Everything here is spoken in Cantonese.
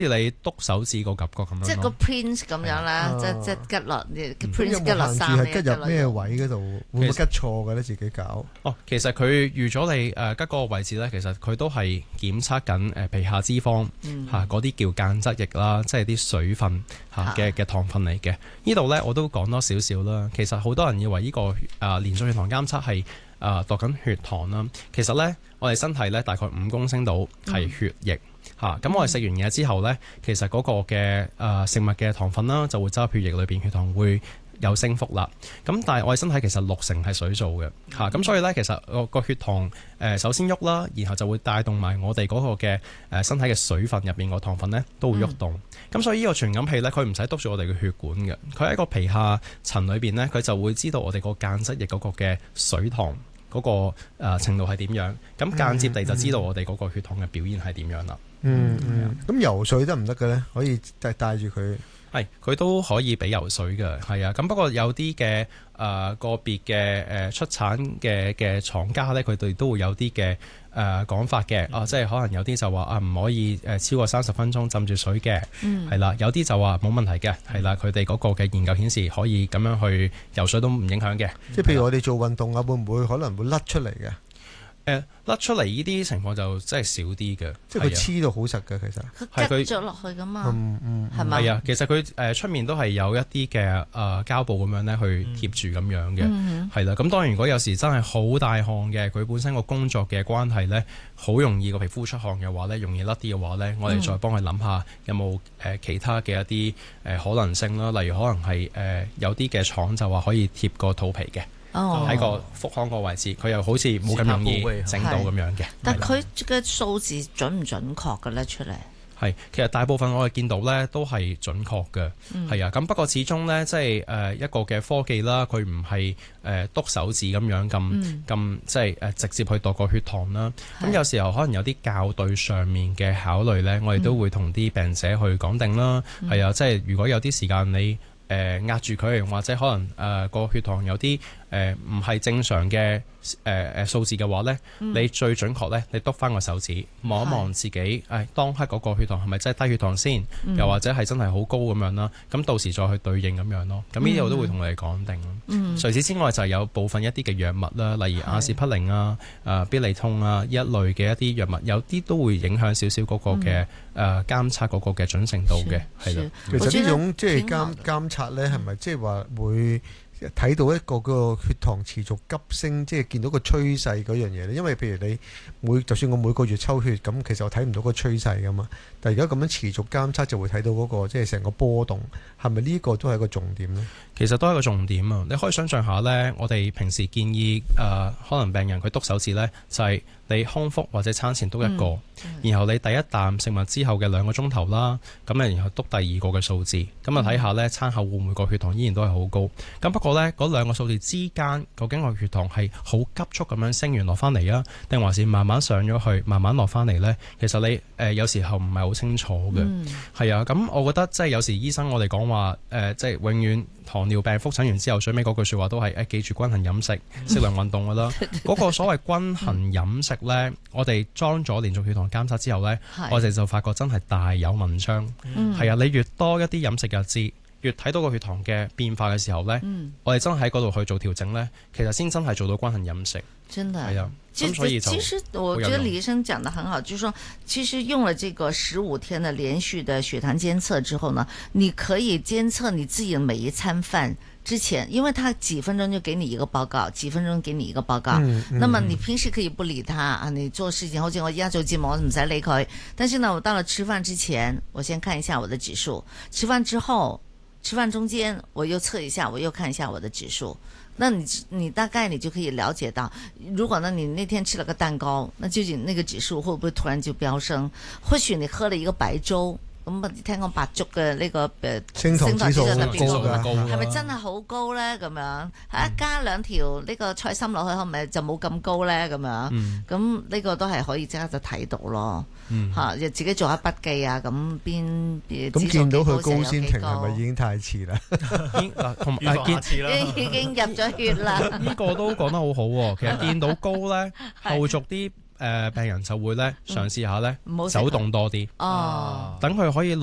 你篤手指個感覺咁樣咯， 即係個 print 咁樣啦，即係吉落 print 吉落衫係吉入咩位嗰度，會唔會吉錯嘅咧？自己搞其實佢預咗你吉嗰個位置咧，其實佢都係檢測緊皮下脂肪嗰啲叫間質液啦，即係啲水分嘅糖分嚟嘅。呢度咧我都講多少少啦。其實好多人以為呢個連續血糖監測係度緊血糖啦，其實咧我哋身體咧大概5公升度係血液。咁我哋食完嘢之後呢，其實嗰個嘅食物嘅糖分啦，就會走入血液裏邊，血糖會有升幅啦。咁但係我哋身體其實60%係水做嘅，咁所以呢，其實個血糖首先喐啦，然後就會帶動埋我哋嗰個嘅身體嘅水分入邊個糖分呢都會喐動。咁所以呢個傳感器呢，佢唔使督住我哋嘅血管嘅，佢喺個皮下層裏邊呢，佢就會知道我哋個間質液嗰個嘅水糖嗰個程度係點樣，咁間接地就知道我哋嗰個血糖嘅表現係點樣啦。 咁游水得唔得嘅咧？可以帶住佢？ 係，佢都可以俾游水嘅，係啊。咁不過有啲嘅個別嘅出產嘅廠家咧，佢哋都會有啲嘅講法嘅。即係可能有啲就話唔可以超過30分鐘浸住水嘅，係啦。有啲就話冇問題嘅，係啦。佢哋嗰個嘅研究顯示可以咁樣去游水都唔影響嘅。 即係譬如我哋做運動啊，會唔會可能會甩出嚟嘅？ 甩出嚟呢啲情況就真係少啲嘅， 即係佢黐到好實嘅，其實佢吉咗落去噶嘛，係咪？ 係啊，其實佢出面都係有一啲嘅膠布咁樣咧去貼住咁樣嘅，係啦。咁當然如果有時真係好大汗嘅，佢本身個工作嘅關係咧，好容易個皮膚出汗嘅話咧，容易甩啲嘅話咧，我哋再幫佢諗下有冇其他嘅一啲可能性啦，例如可能係有啲嘅廠就話可以貼個肚皮嘅。喺個腹腔個位置，佢又好似冇咁容易整到咁樣嘅。 但佢嘅數字準唔準確嘅咧？出嚟係，其實大部分我哋見到咧都係準確嘅，係啊。咁不過始終咧，即係一個嘅科技啦，佢唔係篤手指咁樣咁即係直接去度個血糖啦。咁有時候可能有啲校對上面嘅考慮咧，我哋都會同啲病者去講定啦。係啊，即係如果有啲時間你壓住佢，或者可能個血糖有啲唔係正常嘅數字嘅話呢，你最準確呢，你篤翻個手指望一望自己，當刻嗰個血糖係咪真係低血糖先，又或者係真係好高咁樣啦？咁到時再去對應咁樣咯。咁呢度都會同你講定。除此之外就係有部分一啲嘅藥物啦，例如阿士匹靈啊、必理痛啊呢一類嘅一啲藥物，有啲都會影響少少嗰個嘅監測嗰個嘅準程度嘅，係啦。 其實呢種即係監測呢，係咪即係話會睇到一個血糖持續急升，即係見到個趨勢嗰樣嘢咧？因為譬如你就算我每個月抽血咁，其實我睇唔到個趨勢噶嘛。但係如果咁樣持續監測，就會睇到嗰個即係成個波動，係咪呢個都係一個重點呢？ 其實都係一個重點啊！你可以想象下呢，我哋平時建議可能病人佢篤手指呢，就係你空腹或者餐前篤一個，然後你第一啖食物之後嘅2個鐘頭啦，咁然後篤第2個嘅數字，咁啊睇下呢餐後會唔會個血糖依然都係好高？咁不過呢，嗰2個數字之間究竟個血糖係好急速咁樣升完落翻嚟啊，定還是慢慢上咗去，慢慢落翻嚟呢？其實你有時候唔係好清楚嘅，係啊。咁我覺得即係有時醫生我哋講話即係永遠糖尿病覆診完之後，最尾嗰句説話都係記住均衡飲食、適量運動㗎啦。嗰個所謂均衡飲食呢，我哋裝咗連續血糖監測之後呢，我哋就發覺真係大有文章。係啊，你越多一啲飲食日誌，越睇到個血糖嘅變化嘅時候呢，我哋真係喺嗰度去做調整呢，其實先真係做到均衡飲食。 真的係啊，咁所以就其實我覺得李醫生講得很好，就是說其實用了這個15天的連續的血糖監測之後呢，你可以監測你自己每一餐飯之前，因為他幾分鐘就給你一個報告，幾分鐘給你一個報告。那麼你平時可以不理他啊，你做事情好似我而家做節目，我唔使理佢。但是呢，我到了吃飯之前，我先看一下我的指數；吃飯之後，吃飯中間我又測一下，我又看一下我的指數。那你大概你就可以了解到，如果呢你那天吃了個蛋糕，那究竟那個指數會不會突然就飆升？或許你喝了一個白粥，咁啊聽講白粥嘅呢個升糖指數特別高， 係咪真係好高咧？咁樣加2條呢個菜心落去，可唔可以就冇咁高咧？咁樣咁呢個都係可以即刻就睇到咯。嚇，又自己做下筆記啊，咁咁見到佢高先停，係咪已經太遲啦？ 同已經入咗血啦。 呢個都講得好好喎。其實見到高咧，後續啲病人就會咧嘗試下咧唔好食走動多啲， 哦。 等佢可以